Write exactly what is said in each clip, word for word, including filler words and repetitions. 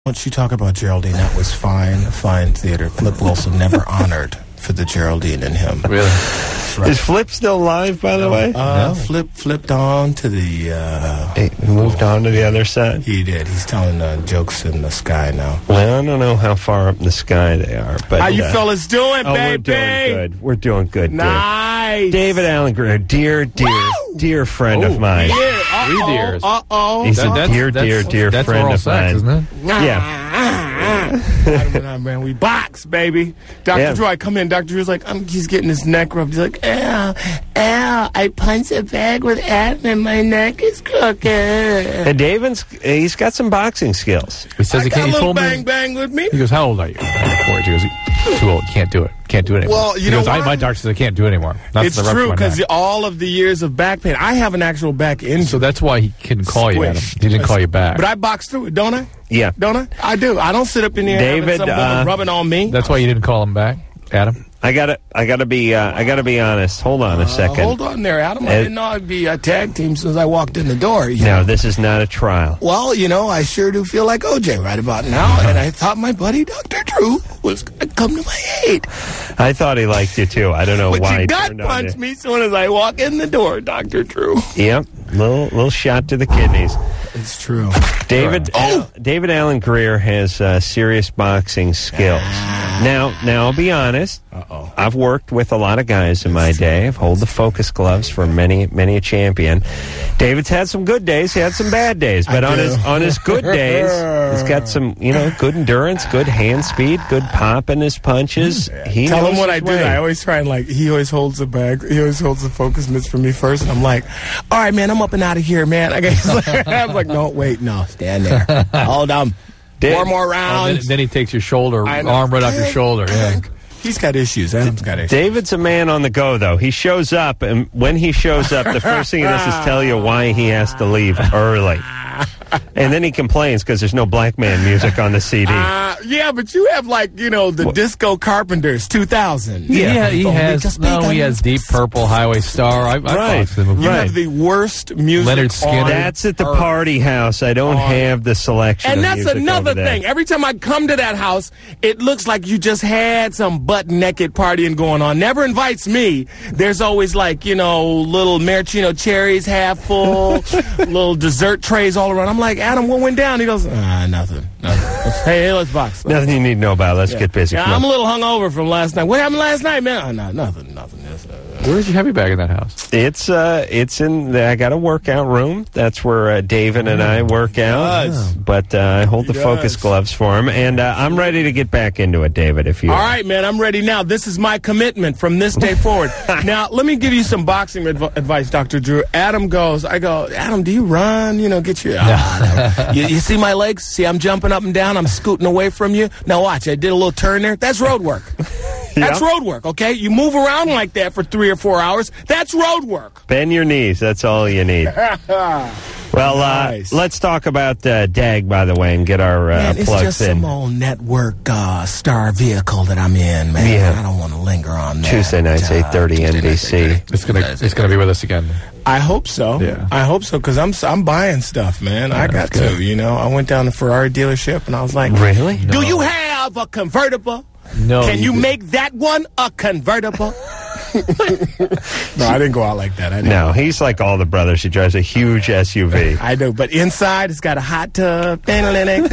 Once you talk about Geraldine, that was fine, fine theater. Flip Wilson never honored for the Geraldine in him. Really? Right. Is Flip still live, by the way? Uh, No. Flip flipped on to the... Uh, He moved on to the other side? he did. He's telling uh, jokes in the sky now. Well, I don't know how far up in the sky they are. But, How you uh, fellas doing, oh, baby? we're doing good. We're doing good, Dave. Nice. David Allen Greer, dear, dear, Woo! dear friend of mine. Yeah. Three Uh-oh. deers. Uh-oh. He's a That- dear, dear, that's- dear that's friend oral of sex, mine. isn't it? Yeah. Adam, man, we box, baby. Doctor Yeah. Drew, I come in. Doctor Drew's like, I'm, he's getting his neck rubbed. He's like, ow, ow, I punched a bag with Adam and my neck is crooked. And David's, he's got some boxing skills. He says I he got can't. a He little told bang me. bang with me. He goes, "How old are you?" I'm forty. He goes, "Too old. Can't do it. Can't do it anymore." Well, you he know goes, I, why? my doctor says I can't do it anymore. That's It's the rub true for my because neck. all of the years of back pain. I have an actual back injury. So that's why he couldn't call you, Adam. Squished. He didn't call you back. But I box through it, don't I? Yeah. Don't I? I do. I don't sit up in the air David, having some woman uh, rubbing on me. That's why you didn't call him back, Adam. I gotta, I gotta be, uh, I gotta be honest. Hold on a Uh, second. hold on there, Adam. I Uh, didn't know I'd be a tag team since I walked in the door. you No, know. this is not a trial. Well, you know, I sure do feel like O J right about now, and I thought my buddy Doctor Drew was going to come to my aid. I thought he liked you too. I don't know But why. you he gut turned on punched you. me as soon as I walk in the door, Doctor Drew. Yep, little little shot to the kidneys. It's true. David Oh! David Allen Greer has uh, serious boxing skills. Now, now I'll be honest. Uh-oh. I've worked with a lot of guys in my day. I've held the focus gloves for many, many a champion. David's had some good days. He had some bad days, but I on do. his on his good days, he's got some, you know, good endurance, good hand speed, good pop in his punches. He Tell knows him what his I do. way. I always try and, like, he always holds the bag. He always holds the focus mitts for me first. And I'm like, all right, man, I'm up and out of here, man. I guess I was like, no, wait, no, stand there. Hold on. Dave- Four more Oh, then, rounds. then he takes your shoulder, I know. arm right off your shoulder. Yeah. He's got issues. Adam's got issues. David's a man on the go, though. He shows up, and when he shows up, the first thing he does is tell you why he has to leave early. And then he complains because there's no black man music on the C D. Uh, yeah, but you have, like, you know, the Disco Carpenters two thousand. Yeah, he Only has. just No, begun. he has Deep Purple, Highway Star. I, I Right. boxed him. You Right. have the worst music. Leonard Skinner. on That's at the earth. party house. I don't On- have the selection. And of that's music another over there. thing. Every time I come to that house, it looks like you just had some butt-naked partying going on. Never invites me. There's always, like, you know, little maraschino cherries half full, little dessert trays all around. I'm like, Adam, what went down? He goes, ah, nothing. nothing. Hey, hey, let's box. Nothing you need to know about. Let's get busy. Yeah, Come I'm a on. little hungover from last night. What happened last night, man? Oh, no, nothing, nothing. Yes, uh, Where's your heavy bag in that house? It's uh, it's in. The, I got a workout room. That's where uh, David and I work out. does. But uh, I hold the He focus does. gloves for him, and uh, I'm ready to get back into it, David. If you All right, man, I'm ready now. This is my commitment from this day forward. Now, let me give you some boxing adv- advice, Doctor Drew. Adam goes, I go, Adam, do you run? You know, get your... Ah, no. you, you see my legs? See, I'm jumping up and down. I'm scooting away from you. Now, watch. I did a little turn there. That's road work. That's Yeah. road work, okay? You move around like that for three or four hours. That's road work. bend your knees. That's all you need. Well, Nice. uh, let's talk about uh, D A G, by the way, and get our uh, Man, it's plugs just in. some old network uh, star vehicle that I'm in, man. Yeah. I don't want to linger on that. Tuesday nights, Uh, eight thirty, N B C. It's gonna. It's gonna be with us again. I hope so. Yeah. I hope so because I'm I'm buying stuff, man. I got that's good. to. You know, I went down to Ferrari delership and I was like, Really? Do you have a convertible? No. Can you did- make that one a convertible? No, I didn't go out like that. I didn't. No, he's like all the brothers. He drives a huge S U V. I do, but inside it's got a hot tub. I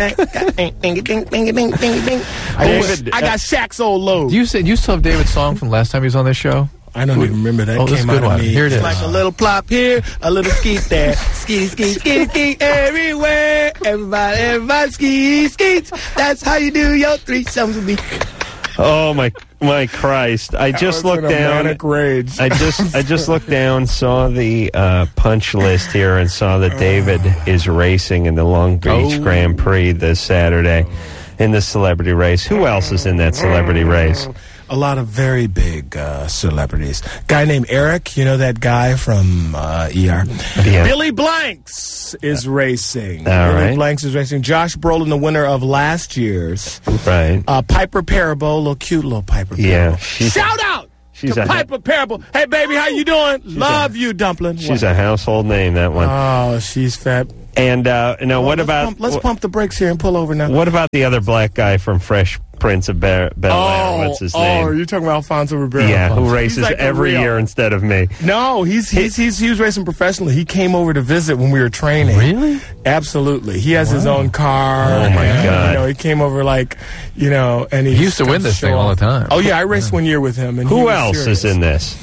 David, I got Shaq's old load. Do you say? Do you still have David's song from last time he was on this show? I don't even remember that. Oh, this is came a good out one. of me. Here it It's is. like a little plop here, a little skeet there. Ski, ski, ski, ski everywhere. Everybody, everybody ski, skeets. That's how you do your threesomes with me. Oh my, my Christ! I just was looked in a down. manic rage. I just, I just looked down, saw the uh, punch list here, and saw that David is racing in the Long Beach Oh. Grand Prix this Saturday in the celebrity race. Who else is in that celebrity race? A lot of very big uh, celebrities. Guy named Eric, you know that guy from uh, E R. Yeah. Billy Blanks is racing. All Billy right. Blanks is racing. Josh Brolin, the winner of last year's. Right. Uh, Piper Parabo, little cute little Piper Parabo. Yeah, she's- Shout out! She's to a- pipe a parable. Hey, baby, how you doing? Love you, Dumpling. She's What? a household name, that one. Oh, she's fat. And uh, now, Well, what let's about Pump, let's wh- pump the brakes here and pull over now. what about the other black guy from Fresh Prince of Bel Air? Oh, What's his oh, name? you're talking about Alfonso Ribeiro. Yeah, who He's races like the every real- year instead of me. No, he's he's, he's he was racing professionally. He came over to visit when we were training. Really? Absolutely. He has his own car. Oh, my and, God. You know, he came over like, you know, and he, He used to comes win this show thing all off. the time. Oh yeah, I raced one year with him. And he Who was else serious. is in this?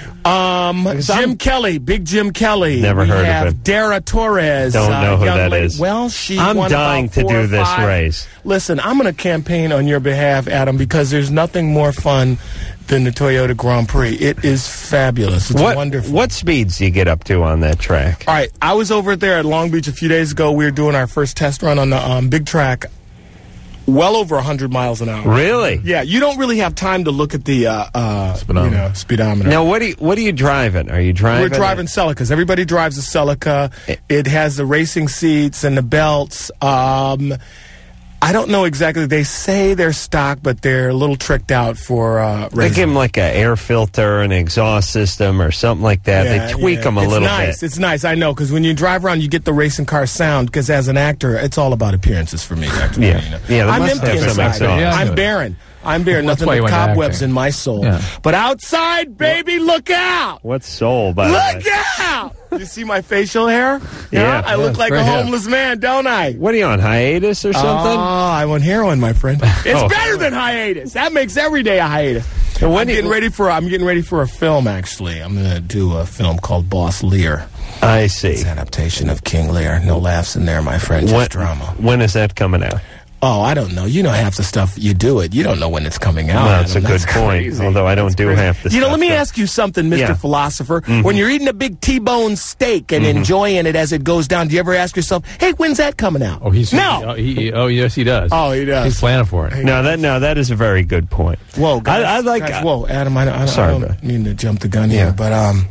Um, Jim I'm- Kelly, Big Jim Kelly. Never we heard of have him. Dara Torres. Don't uh, know who young that lady. is. Well, she. I'm won dying about to four do or this five. race. Listen, I'm going to campaign on your behalf, Adam, because there's nothing more fun than the Toyota Grand Prix. It is fabulous. It's What wonderful. what speeds do you get up to on that track? All right, I was over there at Long Beach a few days ago. We were doing our first test run on the um, big track, well over one hundred miles an hour. Really? Yeah, you don't really have time to look at the uh, uh, Speedometer. You know, speedometer. Now, what do you, what are you driving? Are you driving? We're driving Celicas. Everybody drives a Celica. It has the racing seats and the belts. Um, I don't know exactly. They say they're stock, but they're a little tricked out for uh, They racing. give them like an air filter, an exhaust system, or something like that. Yeah, they tweak yeah. them a it's little nice. bit. It's nice. I know, because when you drive around, you get the racing car sound. Because as an actor, it's all about appearances for me. Doctor Yeah. Marino. Yeah, they I'm must empty have some inside. exhaust. Yeah, I I'm know. barren. I'm barren. That's Nothing why you but went into cobwebs acting. in my soul. Yeah. But outside, baby, look out! What's soul, by the Look way? out! You see my facial hair? Yeah. I look Yeah, like great a hair. homeless man, don't I? What are you on, hiatus or Oh, something? I'm on heroin, my friend. It's Oh. better than hiatus. That makes every day a hiatus. And when I'm do you- getting ready for. I'm getting ready for a film. Actually, I'm going to do a film called Boss Lear. I see. It's an adaptation of King Lear. No laughs in there, my friend. Just What- drama. When is that coming out? Oh, I don't know. You know half the stuff. You do it. You don't know when it's coming out. No, that's a Adam. good That's point. crazy. Although I don't That's do crazy. half the You know, stuff, let me so- ask you something, Mister Yeah. Philosopher. Mhm. When you're eating a big T-bone steak and enjoying it as it goes down, do you ever ask yourself, "Hey, when's that coming out?" Oh, he's no. Oh, he, he- oh, yes, he does. Oh, he does. He's planning for it. No, that no, that is a very good point. Whoa, guys, I, I like. guys, whoa, Adam. I, I, Sorry, I don't bro. mean to jump the gun Yeah. here, but um,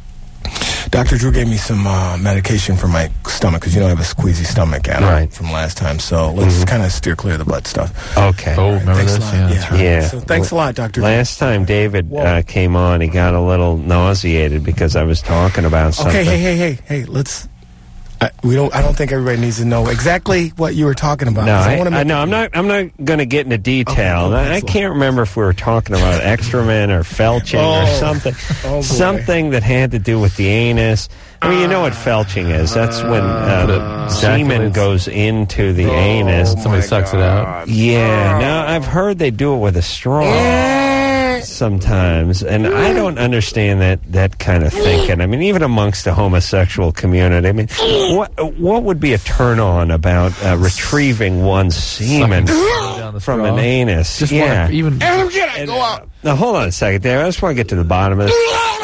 Doctor Drew gave me some uh, medication for my stomach because you know I have a squeezy stomach, Adam, Right. from last time. So let's kind of steer clear of the butt stuff. Okay. Oh, remember Thanks this? a lot. Yeah, that's right. Yeah. So thanks a lot, Doctor Last time David Whoa. uh, came on, he got a little nauseated because I was talking about something. Okay, hey, hey, hey, hey. Let's. I, we don't. I don't think everybody needs to know exactly what you were talking about. No, 'cause I, wanna I, make no, it- I'm not. I'm not going to get into detail. Okay, I, I excellent. can't remember if we were talking about extramen or felching or Oh. something. Oh, boy. something that had to do with the anus. I mean, you know what felching is? That's when uh, Uh, semen ejaculates. goes into the anus. Somebody sucks it out. Yeah. Now I've heard they do it with a straw. Sometimes, and I don't understand that that kind of thinking. I mean, even amongst the homosexual community, I mean, what what would be a turn on about uh, retrieving one's semen Down the from straw. an anus? Just yeah. wanna even. Adam, get it. Go out. Now hold on a second, Dave. I just want to get to the bottom of this.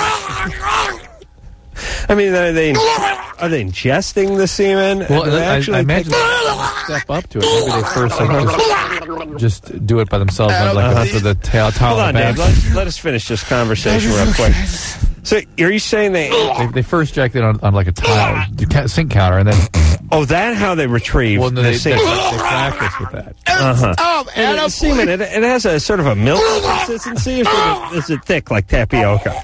I mean, are they are they ingesting the semen? Well, Do they I, actually I imagine take- they step up to it. Maybe they first like, just, just do it by themselves, Adam, like uh-huh. with the tail towel Hold on, on the back. Dave. Let, let us finish this conversation real quick. So, are you saying they? They, they first ejaculate on, on like a tile, the ca- sink counter, and then Oh, that how they retrieve well, no, the they, they, semen? they practice with that. Uh-huh. Oh, And Adam, the semen, it, it has a sort of a milk consistency, or sort of- is it thick like tapioca?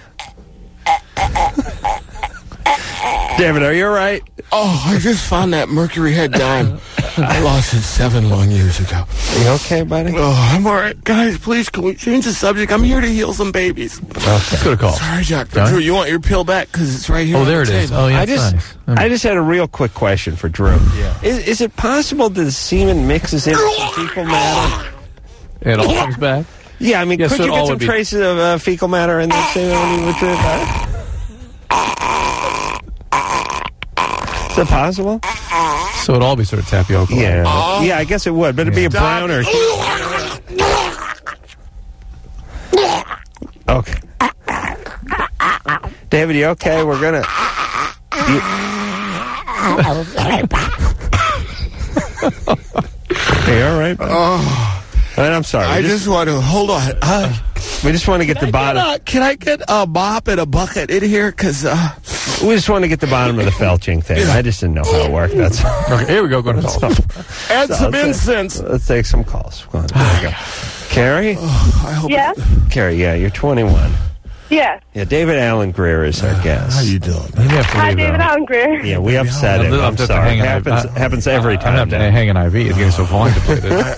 David, are you all right? Oh, I just found that Mercury head dime. I lost it seven long years ago. Are you okay, buddy? Oh, I'm all right. Guys, please, can we change the subject? I'm here to heal some babies. Let's go to call. Sorry, Doctor John? Drew, you want your pill back? Because it's right here Oh, on there the it is. table. Oh, yeah, I it's just, nice. Mm. I just had a real quick question for Drew. Yeah. Is, is it possible that the semen mixes in some fecal matter? It all comes back. Yeah, I mean, Yeah, could so it you all get some would be- traces of uh, fecal matter in that semen when you retrieve that? Is it possible? So it'd all be sort of tapioca. Yeah, yeah, I guess it would, but it'd be a Stop. browner. Okay, David, you okay? We're gonna. You... Hey, all right, buddy? Oh, All right, I'm sorry. I We just want to, hold on. Uh, we just want to get the can, I bottom. get a, can I get a mop and a bucket in here? Because, uh, We just want to get the bottom of the felching thing. I just didn't know how it worked. That's all. Okay, here we go. Go to call. add some Okay. incense. Let's take some calls. Come on, there we go. Carrie? I hope Yes. Carrie, yeah, you're twenty-one. Yes. Yeah, David Allen Greer is our guest. How you doing? You have to Hi, leave, David though. Allen Greer. Yeah, we upset I'm him. just- I'm just sorry. hanging- Happens I- happens every I'm time. having to now. hang an I V. It's getting so contemplated.